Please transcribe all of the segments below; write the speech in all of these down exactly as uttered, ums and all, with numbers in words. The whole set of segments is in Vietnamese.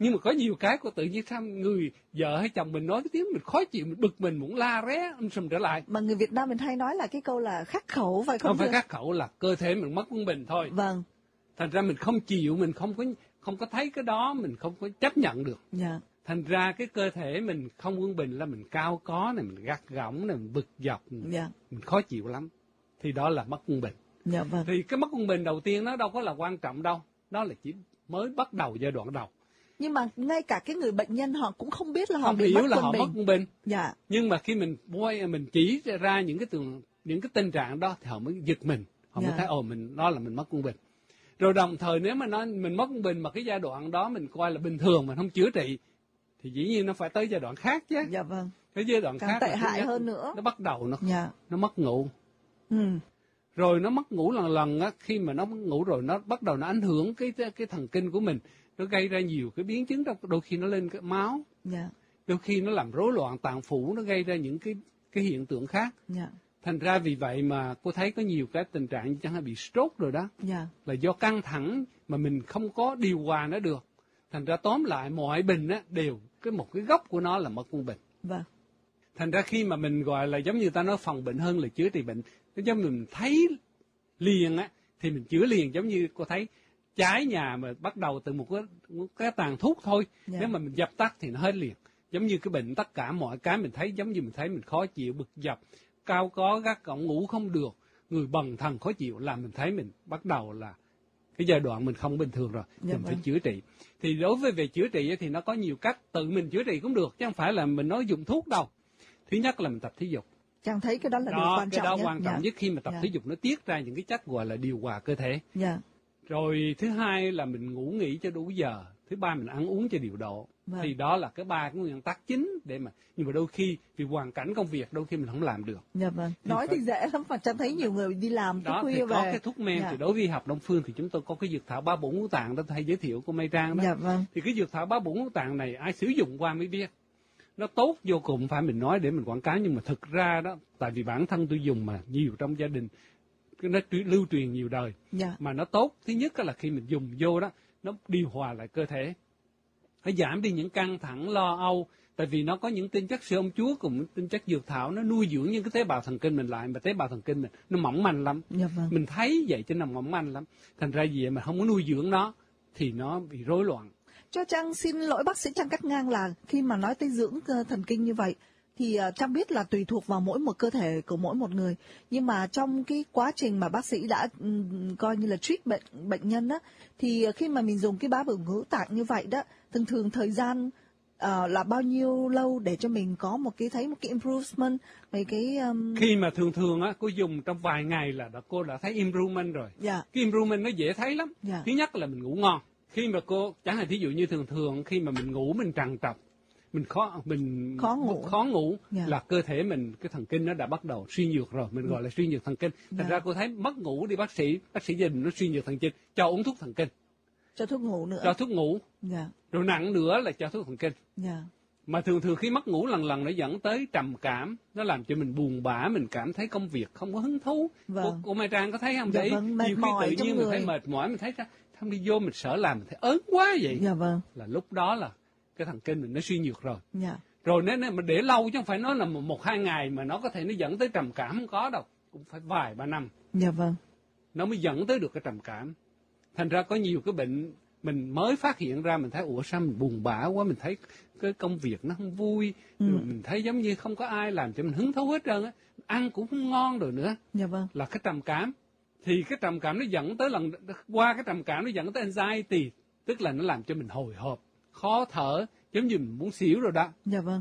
Nhưng mà có nhiều cái của tự nhiên sao người vợ hay chồng mình nói cái tiếng mình khó chịu, mình bực mình muốn la ré um sùm trở lại. Mà người Việt Nam mình hay nói là cái câu là khắc khẩu phải không? Không phải khắc khẩu, là cơ thể mình mất quân bình thôi. Vâng. Thành ra mình không chịu, mình không có không có thấy cái đó, mình không có chấp nhận được. Dạ. Thành ra cái cơ thể mình không quân bình là mình cao có này, mình gắt gỏng này, mình bực dọc, Dạ. mình khó chịu lắm. Thì đó là mất quân bình. Dạ vâng. Thì cái mất quân bình đầu tiên nó đâu có là quan trọng đâu, đó là chỉ mới bắt đầu giai đoạn đầu. Nhưng mà ngay cả cái người bệnh nhân họ cũng không biết là họ Không bị hiểu mất là quân họ bình. mất quân bình. Dạ. Nhưng mà khi mình quay mình chỉ ra những cái tường những cái tình trạng đó thì họ mới giật mình, họ Dạ. mới thấy ồ mình đó là mình mất quân bình. Rồi đồng thời nếu mà nói mình mất quân bình mà cái giai đoạn đó mình coi là bình thường mà không chữa trị thì dĩ nhiên nó phải tới giai đoạn khác chứ. Dạ vâng. Cái giai đoạn Càng khác tệ là thứ hại nhất, hơn nữa. nó bắt đầu nó Dạ. nó mất ngủ. Ừ. Rồi nó mất ngủ lần lần á, khi mà nó mất ngủ rồi nó bắt đầu nó ảnh hưởng cái cái thần kinh của mình, nó gây ra nhiều cái biến chứng, đôi khi nó lên cái máu, Dạ. đôi khi nó làm rối loạn tạng phủ, nó gây ra những cái cái hiện tượng khác. Dạ. Thành ra vì vậy mà cô thấy có nhiều cái tình trạng như chẳng hạn bị stroke rồi đó, Dạ. là do căng thẳng mà mình không có điều hòa nó được. Thành ra tóm lại mọi bệnh á đều cái một cái gốc của nó là mất quân bình. Vâng. Thành ra khi mà mình gọi là giống như ta nói phòng bệnh hơn là chữa trị bệnh, nó giống mình thấy liền á thì mình chữa liền. Giống như cô thấy cháy nhà mà bắt đầu từ một cái, một cái tàn thuốc thôi, Yeah. nếu mà mình dập tắt thì nó hết liền. Giống như cái bệnh tất cả mọi cái mình thấy giống như mình thấy mình khó chịu, bực dọc, cao có gắt gỏng, ngủ không được, người bần thần khó chịu, là mình thấy mình bắt đầu là cái giai đoạn mình không bình thường rồi, Dạ mình phải vâng. chữa trị. Thì đối với về chữa trị thì nó có nhiều cách, tự mình chữa trị cũng được chứ không phải là mình nói dùng thuốc đâu. Thứ nhất là mình tập thể dục. Chàng thấy cái đó là điều Đó, quan cái trọng đó nhất. quan trọng Dạ. nhất, khi mà tập Dạ. thể dục nó tiết ra những cái chất gọi là điều hòa cơ thể. Dạ. Rồi thứ hai là mình ngủ nghỉ cho đủ giờ. Thứ ba mình ăn uống cho điều độ. Vâng. Thì đó là cái ba cái nguyên tắc chính để mà, nhưng mà đôi khi vì hoàn cảnh công việc đôi khi mình không làm được. Dạ vâng. Thì Nói phải- thì dễ lắm, mà Chàng thấy nhiều người đi làm tới Đó thì khuya có về. cái thuốc men. Dạ. Thì đối với y học Đông phương thì chúng tôi có cái dược thảo ba bổ ngũ tạng đó, tôi hay giới thiệu của Mai Trang đó. Dạ vâng. Thì cái dược thảo ba bổ ngũ tạng này ai sử dụng qua mới biết. Nó tốt vô cùng, phải mình nói để mình quảng cáo, nhưng mà thực ra đó, tại vì bản thân tôi dùng mà nhiều trong gia đình, cái nó truyền- lưu truyền nhiều đời. Dạ. Mà nó tốt, thứ nhất là khi mình dùng vô đó, nó điều hòa lại cơ thể, nó giảm đi những căng thẳng, lo âu. Tại vì nó có những tinh chất siêu ông chúa cùng những tinh chất dược thảo, nó nuôi dưỡng những cái tế bào thần kinh mình lại, mà tế bào thần kinh mình nó mỏng manh lắm. Dạ vâng. Mình thấy vậy cho nó mỏng manh lắm. Thành ra vì vậy mà không có nuôi dưỡng nó thì nó bị rối loạn. Cho Trang xin lỗi bác sĩ Trang cắt ngang là khi mà nói tới dưỡng cơ thần kinh như vậy thì uh, Trang biết là tùy thuộc vào mỗi một cơ thể của mỗi một người, nhưng mà trong cái quá trình mà bác sĩ đã um, coi như là treat bệnh bệnh nhân đó, thì uh, khi mà mình dùng cái bá bổ ngũ tạng như vậy đó, thường thường thời gian uh, là bao nhiêu lâu để cho mình có một cái thấy một cái improvement về cái um... Khi mà thường thường á, cô dùng trong vài ngày là đã, cô đã thấy improvement rồi. Dạ. Cái improvement nó dễ thấy lắm. Dạ. Thứ nhất là mình ngủ ngon. Khi mà cô, chẳng hạn thí dụ như thường thường khi mà mình ngủ mình trằn trọc, mình khó mình Khó ngủ. khó ngủ Dạ. là cơ thể mình, cái thần kinh nó đã bắt đầu suy nhược rồi, mình gọi là suy nhược thần kinh. Thành Dạ. ra cô thấy mất ngủ đi bác sĩ, bác sĩ gia đình nó suy nhược thần kinh, cho uống thuốc thần kinh, Cho thuốc ngủ nữa. cho thuốc ngủ, Dạ. rồi nặng nữa là cho thuốc thần kinh. Dạ. Mà thường thường khi mất ngủ lần lần nó dẫn tới trầm cảm, nó làm cho mình buồn bã, mình cảm thấy công việc không có hứng thú. Vâng. Cô, cô Mai Trang có thấy không? Dạ Đấy, vâng, mệt nhiều khi mỏi tự trong nhiên mình người. thấy mệt mỏi, mình thấy ra, không đi vô mình sợ làm, mình thấy ớn quá vậy. Dạ vâng. Là lúc đó là cái thần kinh mình nó suy nhược rồi. Dạ. Rồi nếu, nếu mà để lâu chứ không phải nói là một, một hai ngày mà nó có thể nó dẫn tới trầm cảm, không có đâu. Cũng phải vài ba năm Dạ vâng. nó mới dẫn tới được cái trầm cảm. Thành ra có nhiều cái bệnh mình mới phát hiện ra, mình thấy ủa sao mình buồn bã quá, mình thấy cái công việc nó không vui, Ừ. rồi mình thấy giống như không có ai làm cho mình hứng thú hết trơn á, ăn cũng không ngon rồi nữa, Dạ vâng. là cái trầm cảm. Thì cái trầm cảm nó dẫn tới lần qua cái trầm cảm nó dẫn tới anxiety, tức là nó làm cho mình hồi hộp, khó thở, giống như mình muốn xỉu rồi đó. Dạ vâng.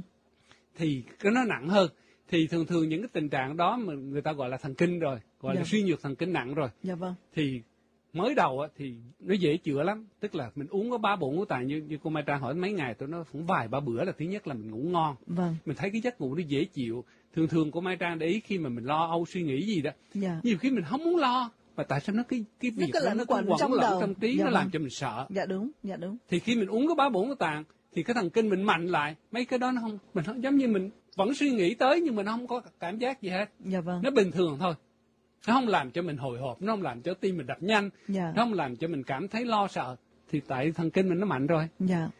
Thì cái nó nặng hơn. Thì thường thường những cái tình trạng đó mà người ta gọi là thần kinh rồi, gọi Dạ. là suy nhược thần kinh nặng rồi. Dạ vâng. Thì mới đầu á, thì nó dễ chữa lắm, tức là mình uống có ba bổ ngũ tạng như, như cô Mai Trang hỏi mấy ngày, tôi nói cũng vài ba bữa là thứ nhất là mình ngủ ngon, Vâng. mình thấy cái giấc ngủ nó dễ chịu. Thường thường cô Mai Trang để ý khi mà mình lo âu suy nghĩ gì đó, Dạ. nhiều khi mình không muốn lo, mà tại sao nó cái cái Nó việc cứ đó lẩn nó cứ quẩn quẩn trong lẫn đầu. trong trí, Dạ nó vâng. làm cho mình sợ. Dạ đúng. Dạ đúng. Thì khi mình uống có ba bổ ngũ tạng thì cái thần kinh mình mạnh lại, mấy cái đó nó không, mình không giống như mình vẫn suy nghĩ tới nhưng mà nó không có cảm giác gì hết, Dạ vâng. nó bình thường thôi. Nó không làm cho mình hồi hộp, nó không làm cho tim mình đập nhanh, Dạ. nó không làm cho mình cảm thấy lo sợ. Thì tại thần kinh mình nó mạnh rồi. Dạ.